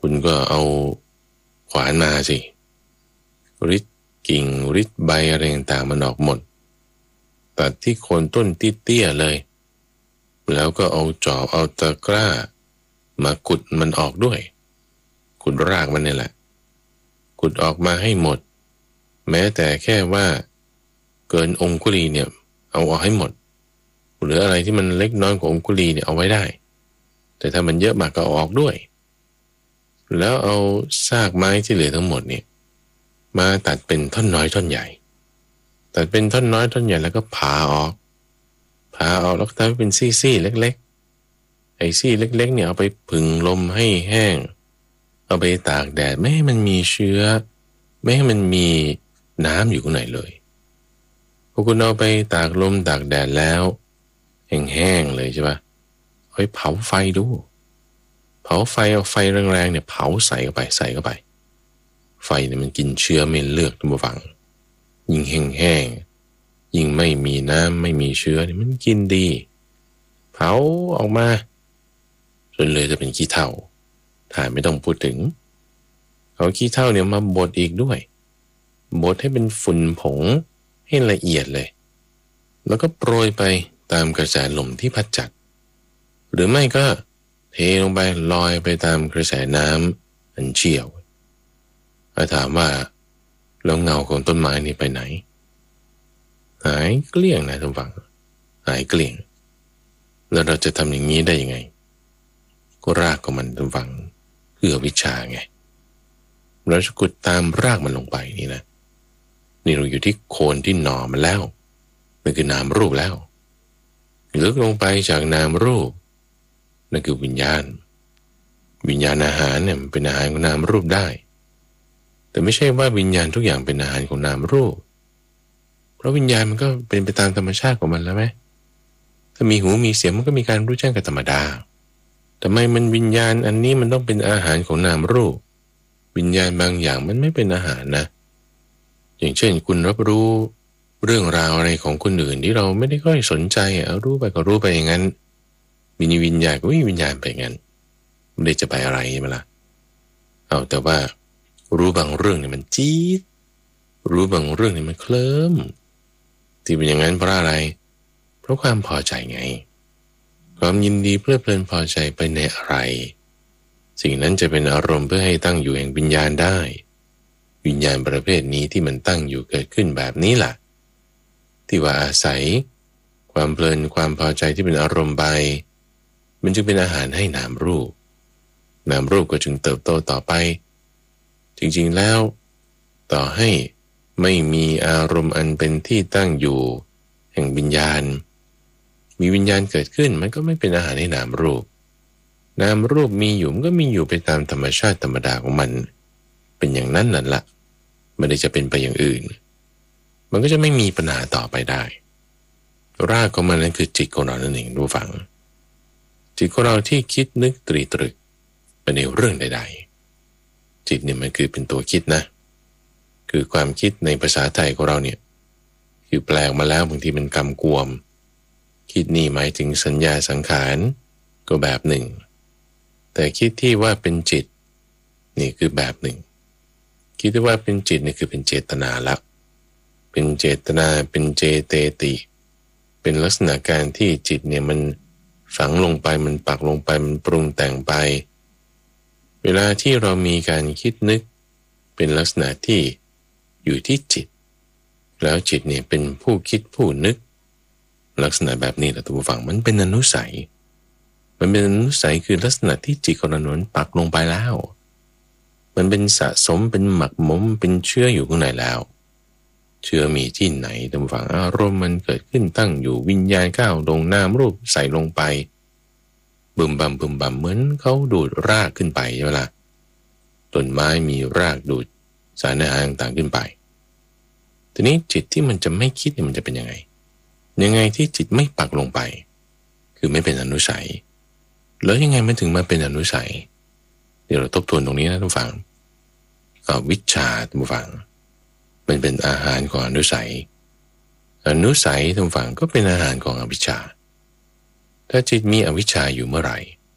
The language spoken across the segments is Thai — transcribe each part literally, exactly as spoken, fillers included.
คุณก็เอาขวานมาสิริดกิ่งริดใบอะไรต่างๆมันออกหมดตัดที่โคนต้นเตี้ยๆเลยแล้วก็เอาจอบเอาตะกร้ามาขุดมันออกด้วยขุดรากมันนี่แหละขุดออกมาให้หมดแม้แต่แค่ว่าเกินองคุลีเนี่ยเอาออกให้หมดหรืออะไรที่มันเล็กน้อยกว่าองคุลีเนี่ยเอาไว้ได้แต่ถ้ามันเยอะมากก็เอาออกด้วยแล้วเอาซากไม้ที่เหลือทั้งหมดเนี่ยมาตัดเป็นท่อนน้อยท่อนใหญ่ตัดเป็นท่อนน้อยท่อนใหญ่แล้วก็ผ่าออกผ่าออกแล้วก็ทำให้เป็นซี่ๆเล็กๆไอ้ซี่เล็กๆเนี่ยเอาไปผึ่งลมให้แห้งเอาไปตากแดดไม่ให้มันมีเชื้อไม่ให้มันมีน้ำอยู่ข้างในเลยพอคุณเอาไปตากลมตากแดดแล้วแห้งๆเลยใช่ปะเอาไปเผาไฟดูเผาไฟเอาไฟแรงๆเนี่ยเผาใส่เข้าไปใส่เข้าไปไฟเนี่ยมันกินเชื้อไม่เลือกทุกฝั่งยิ่งแห้งๆยิ่งไม่มีน้ำไม่มีเชื้อเนี่ยมันกินดีเผาออกมาจนเลยจะเป็นขี้เถ้าถ่ายไม่ต้องพูดถึงเอาขี้เถ้าเนี่ยมาบดอีกด้วยบดให้เป็นฝุ่นผงให้ละเอียดเลยแล้วก็โปรยไปตามกระแสลมที่พัดจัดหรือไม่ก็เทลงไปลอยไปตามกระแสน้ำอันเชี่ยวถ้าถามว่าแล้วเงาของต้นไม้นี่ไปไหนหายเกลี้ยงนะท่านฟังหายเกลี้ยงแล้วเราจะทำอย่างนี้ได้ยังไงก็รากของมันท่านฟังเพื่อวิชาไงเราจะขุดตามรากมันลงไปนี่นะนี่เราอยู่ที่โคนที่หน่อมันแล้วนั่นคือนามรูปแล้วลึกลงไปจากนามรูปนั่นคือวิญญาณวิญญาณอาหารเนี่ยมันเป็นอาหารของนามรูปได้แต่ไม่ใช่ว่าวิญญาณทุกอย่างเป็นอาหารของนามรูปเพราะวิญญาณมันก็เป็นไปตามธรรมชาติของมันแล้วไหมถ้ามีหูมีเสียงมันก็มีการรู้แจ้งกับธรรมดาทำไมมันวิญญาณอันนี้มันต้องเป็นอาหารของนามรูปวิญญาณบางอย่างมันไม่เป็นอาหารนะอย่างเช่นคุณรับรู้เรื่องราวอะไรของคนอื่นที่เราไม่ได้ค่อยสนใจเอารู้ไปก็รู้ไปอย่างนั้นมีวิญญาณก็มีวิญญาณไปอย่างนั้นไม่ได้จะไปอะไรใช่ไหมล่ะเอาแต่ว่ารู้บางเรื่องเนี่ยมันจี๊ดรู้บางเรื่องเนี่ยมันเคลิ้มที่เป็นอย่างนั้นเพราะอะไรเพราะความพอใจไงความยินดีเพลิดเพลินพอใจไปในอะไรสิ่งนั้นจะเป็นอารมณ์เพื่อให้ตั้งอยู่แห่งวิญญาณได้วิญญาณประเภทนี้ที่มันตั้งอยู่เกิดขึ้นแบบนี้ล่ะที่ว่าอาศัยความเพลินความพอใจที่เป็นอารมณ์ไปมันจึงเป็นอาหารให้นามรูปนามรูปก็จึงเติบโตต่อไปจริงๆแล้วต่อให้ไม่มีอารมณ์อันเป็นที่ตั้งอยู่แห่งวิญญาณมีวิญญาณเกิดขึ้นมันก็ไม่เป็นอาหารให้นามรูปนามรูปมีอยู่มันก็มีอยู่ไปตามธรรมชาติธรรมดาของมันเป็นอย่างนั้นนั่นละไม่ได้จะเป็นไปอย่างอื่นมันก็จะไม่มีปัญหาต่อไปได้รากของมันนั้นคือจิตของเรานั่นเองดูฟังจิตของเราที่คิดนึกตรีตรึกไปในเรื่องใดๆจิตเนี่ยมันคือเป็นตัวคิดนะคือความคิดในภาษาไทยของเราเนี่ยคือแปลออกมาแล้วบางทีมันกำกวมคิดนี่หมายถึงสัญญาสังขารก็แบบหนึ่งแต่คิดที่ว่าเป็นจิตนี่คือแบบหนึ่งคิดที่ว่าเป็นจิตนี่คือเป็นเจตนาละเป็นเจตนาเป็นเจเตติเป็นลักษณะการที่จิตเนี่ยมันฝังลงไปมันปักลงไปมันปรุงแต่งไปเวลาที่เรามีการคิดนึกเป็นลักษณะที่อยู่ที่จิตแล้วจิตเนี่ยเป็นผู้คิดผู้นึกลักษณะแบบนี้แหละทุกฝั่งมันเป็นอนุสัยมันเป็นอนุสัยคือลักษณะที่จิตของเรานั้นปักลงไปแล้วมันเป็นสะสมเป็นหมักหมมเป็นเชื้ออยู่ข้างในแล้วเชื้อมีที่ไหนทุกฝั่งอารมณ์มันเกิดขึ้นตั้งอยู่วิญญาณก้าวลงนามรูปใส่ลงไปบึมบัมบึมบัมเหมือนเขาดูดรากขึ้นไปใช่ไหมล่ะต้นไม้มีรากดูดสารอาหารต่างๆขึ้นไปทีนี้จิตที่มันจะไม่คิดเนี่ยมันจะเป็นยังไงยังไงที่จิตไม่ปักลงไปคือไม่เป็นอนุสัยแล้วยังไงมันถึงมาเป็นอนุสัยเดี๋ยวเราทบทวนตรงนี้นะทุกฝั่งเอาวิชชาทุกฝั่งมันเป็นอาหารของอนุสัยอนุสัยทุกฝั่งก็เป็นอาหารของอวิชชาถ้าจิตมีอวิชชาอยู่เมื่อไหร่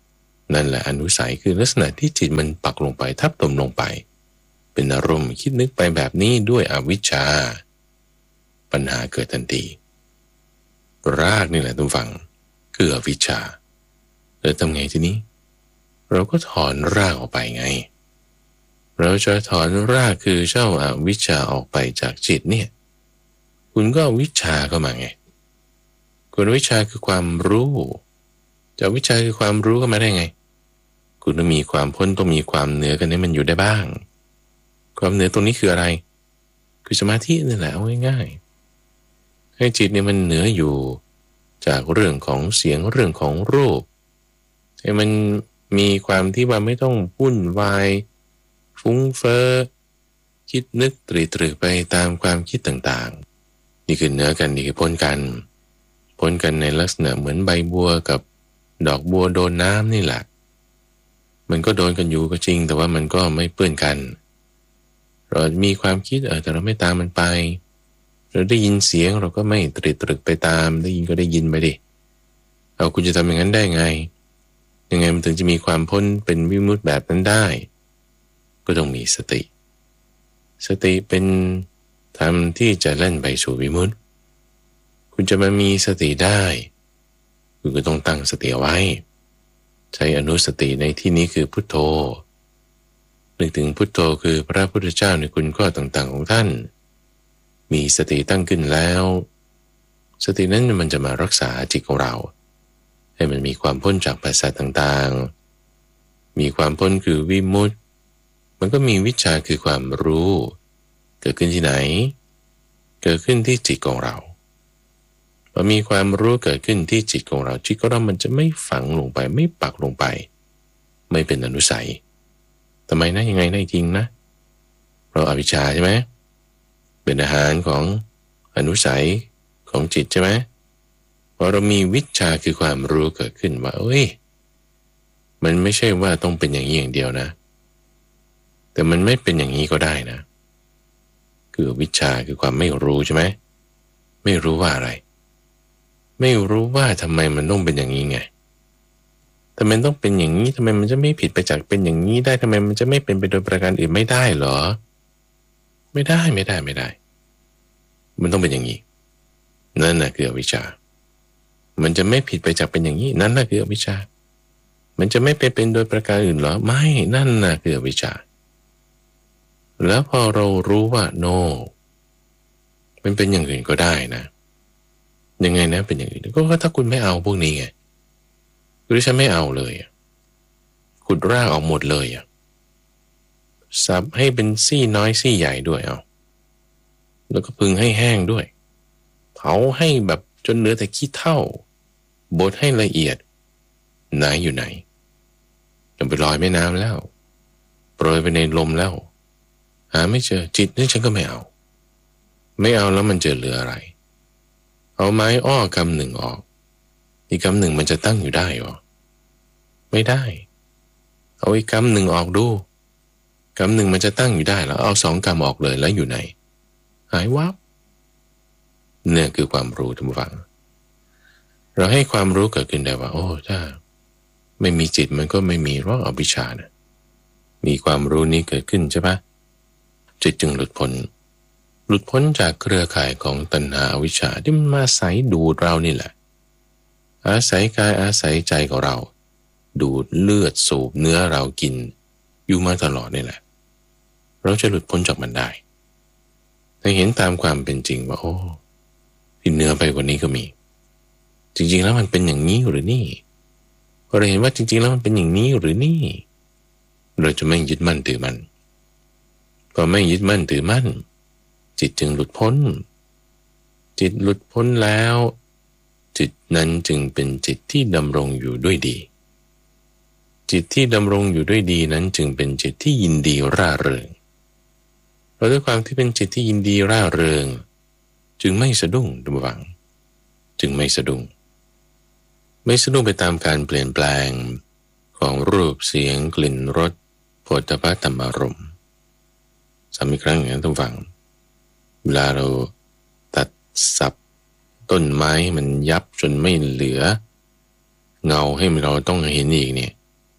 นั่นแหละอนุสัยคือลักษณะที่จิตมันปักลงไปทับถมลงไปเป็นอารมณ์คิดนึกไปแบบนี้ด้วยอวิชชาปัญหาเกิดทันทีรากนี่แหละทุกฝั่งคืออวิชชาแล้วทำไงทีนี้เราก็ถอนรากออกไปไงเราจะถอนรากคือเจ้าอวิชชาออกไปจากจิตเนี่ยคุณก็เอาวิชาเข้ามาไงคุณวิชาคือความรู้จะวิชาคือความรู้เข้ามาได้ไงคุณต้องมีความพ้นต้องมีความเหนือกันให้มันอยู่ได้บ้างความเหนือตรงนี้คืออะไรคือสมาธินี่แหละเอาง่ายๆให้จิตเนี่ยมันเหนืออยู่จากเรื่องของเสียงเรื่องของรูปให้มันมีความที่ว่าไม่ต้องวุ่นวายฟุ้งเฟ้อคิดนึกตรีตรึกไปตามความคิดต่างๆนี่คือเหนือกันนี่คือพ้นกันพ้นกันในลักษณะเหมือนใบบัวกับดอกบัวโดนน้ำนี่แหละมันก็โดนกันอยู่ก็จริงแต่ว่ามันก็ไม่เปื้อนกันเรามีความคิดเออแต่เราไม่ตามมันไปเราได้ยินเสียงเราก็ไม่ตรีตรึกไปตามได้ยินก็ได้ยินไปดิเอาคุณจะทำอย่างนั้นได้ไงยังไงมันถึงจะมีความพ้นเป็นวิมุตติแบบนั้นได้ก็ต้องมีสติสติเป็นธรรมที่จะเล่นไปสู่วิมุตติคุณจะมามีสติได้คุณก็ต้องตั้งสติเอาไว้ใช้อนุสติในที่นี้คือพุทโธนึกถึงพุทโธคือพระพุทธเจ้าในคุณข้อต่างๆของท่านมีสติตั้งขึ้นแล้วสตินั้นมันจะมารักษาจิตของเราให้มันมีความพ้นจากปัสสาวะต่างๆมีความพ้นคือวิมุตติมันก็มีวิชาคือความรู้เกิดขึ้นที่ไหนเกิดขึ้นที่จิตของเราพอมีความรู้เกิดขึ้นที่จิตของเราจิตของเรามันจะไม่ฝังลงไปไม่ปักลงไปไม่เป็นอนุสัยทำไมนะยังไงนะจริงนะเพราะอวิชชาใช่ไหมเป็นอาหารของอนุสัยของจิตใช่ไหมพอเรามีวิชาคือความรู้เกิดขึ้นว่าเอ้ยมันไม่ใช่ว่าต้องเป็นอย่างนี้อย่างเดียวนะแต่มันไม่เป็นอย่างนี้ก็ได้นะคือวิชาคือความไม่รู้ใช่ไหมไม่รู้ว่าอะไรไม่รู้ว่าทำไมมันต้องเป็นอย่างนี้ไงทำไมต้องเป็นอย่างนี้ทำไมมันจะไม่ผิดไปจากเป็นอย่างนี้ได้ทำไมมันจะไม่เป็นไปโดยประการอื่นไม่ได้เหรอไม่ได้ไม่ได้ไม่ได้มันต้องเป็นอย่างนี้นั่นน่ะคืออวิชชามันจะไม่ผิดไปจากเป็นอย่างนี้นั่นน่ะคืออวิชชามันจะไม่เป็นเป็นโดยประการอื่นเหรอไม่นั่นน่ะคืออวิชชาแล้วพอเรารู้ว่าโนมันเป็นอย่างอื่นก็ได้นะยังไงนะเป็นอย่างอื่นก็ถ้าคุณไม่เอาพวกนี้ไงหรือฉันไม่เอาเลยขุดรากออกหมดเลยอ่ะสับให้เป็นซี่น้อยซี่ใหญ่ด้วยเอาแล้วก็พึงให้แห้งด้วยเผาให้แบบจนเหลือแต่ขี้เถ้าบดให้ละเอียดไหนอยู่ไหนจะไปลอยแม่น้ำแล้วโปรยไปในลมแล้วหาไม่เจอจิตนี่ฉันก็ไม่เอาไม่เอาแล้วมันจะเหลืออะไรเอาไม้อ้อกำหนึ่งออกอีกกำหนึ่งมันจะตั้งอยู่ได้หรอไม่ได้เอาอีกกำหนึ่งออกดูกำหนึ่งมันจะตั้งอยู่ได้แล้วเอาสองกำออกเลยแล้วอยู่ไหนหายวับเนี่ยคือความรู้ท่านผู้ฟังเราให้ความรู้เกิดขึ้นได้ว่าโอ้ถ้าไม่มีจิตมันก็ไม่มีเพราะอวิชชานะมีความรู้นี้เกิดขึ้นใช่ปะจิตจึงหลุดพ้นหลุดพ้นจากเครือข่ายของตัณหาอวิชชาที่มันมาอาศัยดูดเรานี่แหละอาศัยกายอาศัยใจของเราดูดเลือดสูบเนื้อเรากินอยู่มาตลอดนี่แหละเราจะหลุดพ้นจากมันได้แต่เห็นตามความเป็นจริงว่าโอ้ที่เหนือไปกว่านี้ก็มีจริงๆแล้วมันเป็นอย่างนี้หรือนี่พอเราเห็นว่าจริงๆแล้วมันเป็นอย่างนี้หรือนี่เราจะไม่ยึดมั่นถือมันพอไม่ยึดมั่นถือมั่นจิตจึงหลุดพ้นจิตหลุดพ้นแล้วจิตนั้นจึงเป็นจิตที่ดำรงอยู่ด้วยดีจิตที่ดำรงอยู่ด้วยดีนั้นจึงเป็นจิตที่ยินดีร่าเริงเพราะด้วยความที่เป็นจิตที่ยินดีร่าเริงจึงไม่สะดุ้งดุบังจึงไม่สะดุ้งไม่สะดุ้งไปตามการเปลี่ยนแปลงของรูปเสียงกลิ่นรสโผฏฐัพพะธรรมารมณ์ซ้ำอีกครั้งอย่างนั้นท่านฟังเวลาเราตัดสับต้นไม้มันยับจนไม่เหลือเงาให้เราต้องเห็นอีกเนี่ย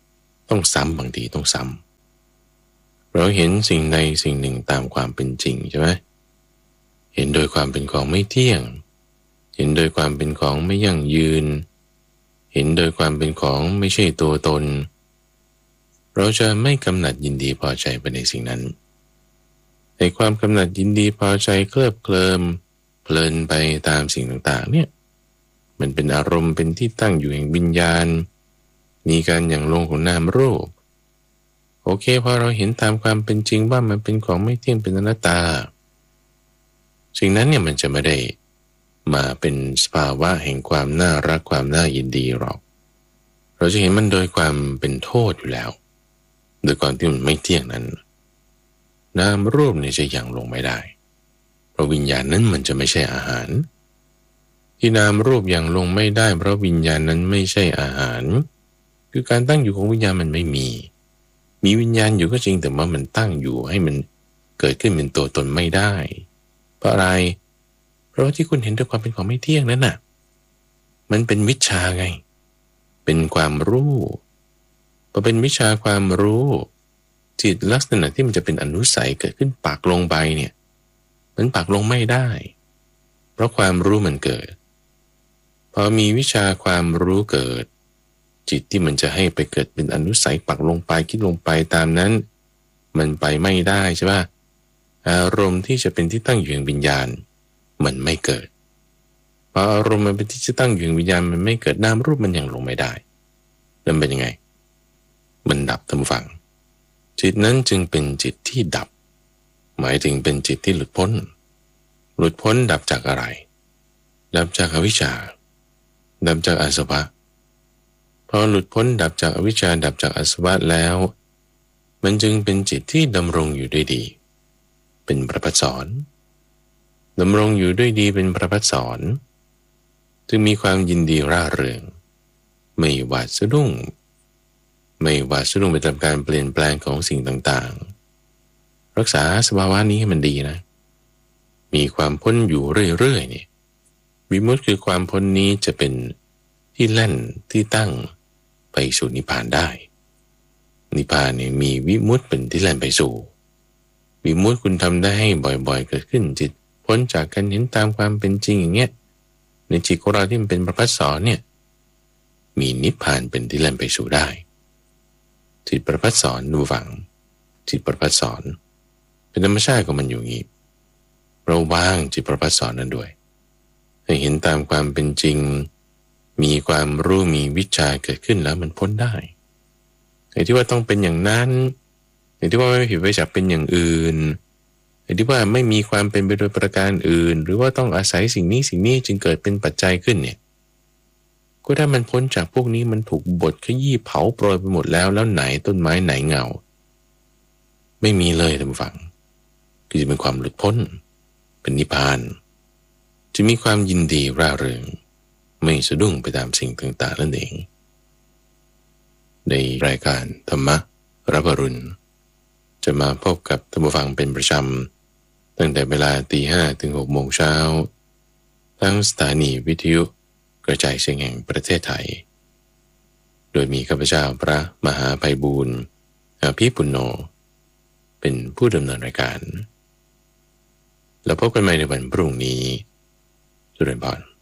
ต้องซ้ำบางทีต้องซ้ำเราเห็นสิ่งใดสิ่งหนึ่งตามความเป็นจริงใช่ไหมเห็นโดยความเป็นของไม่เที่ยงเห็นโดยความเป็นของไม่ยั่งยืนเห็นโดยความเป็นของไม่ใช่ตัวตนเราจะไม่กำหนัดยินดีพอใจไปในสิ่งนั้นในความกำหนัดยินดีพอใจเคลิบเคลิมเพลินไปตามสิ่งต่างๆเนี่ยมันเป็นอารมณ์เป็นที่ตั้งอยู่แห่งวิญญาณมีการอย่างลงของนามรูปโอเคพอเราเห็นตามความเป็นจริงว่ามันเป็นของไม่เที่ยงเป็นอนัตตาสิ่งนั้นเนี่ยมันจะไม่ได้มาเป็นสภาวะแห่งความน่ารักความน่ายินดีหรอกเราจะเห็นมันโดยความเป็นโทษอยู่แล้วโดยความที่มันไม่เที่ยงนั้นนามรูปเนี่ยจะยังลงไม่ได้เพราะวิญญาณนั้นมันจะไม่ใช่อาหารที่นามรูปยังลงไม่ได้เพราะวิญญาณนั้นไม่ใช่อาหารคือการตั้งอยู่ของวิญญาณมันไม่มีมีวิญญาณอยู่ก็จริงแต่ว่ามันตั้งอยู่ให้มันเกิดขึ้นเป็นตัวตนไม่ได้เพราะอะไรเพราะที่คุณเห็นด้วยความเป็นของไม่เที่ยงนั้นน่ะมันเป็นวิชาไงเป็นความรู้พอเป็นวิชาความรู้จิตลักษณะที่มันจะเป็นอนุสัยเกิดขึ้นปักลงไปเนี่ยมันปักลงไม่ได้เพราะความรู้มันเกิดพอมีวิชาความรู้เกิดจิตที่มันจะให้ไปเกิดเป็นอนุสัยปักลงไปคิดลงไปตามนั้นมันไปไม่ได้ใช่ป่ะอารมณ์ที่จะเป็นที่ตั้งอยู่แห่งวิญญาณมันไม่เกิดพออารมณ์มันเป็นที่จะตั้งอยู่แห่งวิญญาณมันไม่เกิดนามรูปมันยังลงไม่ได้นั่นเป็นยังไงมันดับทั้งฝั่งจิตนั้นจึงเป็นจิตที่ดับหมายถึงเป็นจิตที่หลุดพ้นหลุดพ้นดับจากอะไรดับจากอวิชชาดับจากอาสวะพอหลุดพ้นดับจากอวิชชาดับจากอาสวะแล้วมันจึงเป็นจิตที่ดำรงอยู่ด้วยดีเป็นประภัสสรดำรงอยู่ด้วยดีเป็นประภัสสรจึงมีความยินดีร่าเริงไม่หวาดสะดุ้งไม่หวาดสะดุ้งไปตามการเปลี่ยนแปลงของสิ่งต่างๆรักษาสภาวะนี้ให้มันดีนะมีความพ้นอยู่เรื่อยๆนี่วิมุตติคือความพ้นนี้จะเป็นที่แล่นที่ตั้งไปสู่นิพพานได้นิพพานเนี่ยมีวิมุตติเป็นที่แล่นไปสู่วิมุตติคุณทำได้ให้บ่อยๆเกิดขึ้นจิตพ้นจากการเห็นตามความเป็นจริงอย่างเงี้ยในจิตของเราที่มันเป็นประภัสสรเนี่ยมีนิพพานเป็นที่แล่นไปสู่ได้จิตประภัสสรดูฝังจิตประภัสสรเป็นธรรมชาติของมันอยู่อย่างนี้เราวางจิตประภัสสรนั้นด้วยให้เห็นตามความเป็นจริงมีความรู้มีวิชาเกิดขึ้นแล้วมันพ้นได้ไอ้ที่ว่าต้องเป็นอย่างนั้นไอ้ที่ว่าไม่ผิดไปจากเป็นอย่างอื่นไอ้ที่ว่าไม่มีความเป็นไปโดยประการอื่นหรือว่าต้องอาศัยสิ่งนี้สิ่งนี้จึงเกิดเป็นปัจจัยขึ้นเนี่ยก็ถ้ามันพ้นจากพวกนี้มันถูกบดขยี้เผาโปรยไปหมดแล้วแล้วไหนต้นไม้ไหนเงาไม่มีเลยท่านผู้ฟังคือจะเป็นความหลุดพ้นเป็นนิพพานจะมีความยินดีร่าเริงไม่สะดุ้งไปตามสิ่งต่างๆนั่นเองในรายการธรรมะรับอรุณจะมาพบกับท่านผู้ฟังเป็นประจำตั้งแต่เวลาตีห้าถึงหกโมงเช้าทั้งสถานีวิทยุกระจายเสียงแห่งประเทศไทยโดยมีข้าพเจ้าพระมหาไพบูลย์อภิปุณโญเป็นผู้ดำเนินรายการแล้วพบกันใหม่ในวันพรุ่งนี้เจริญพร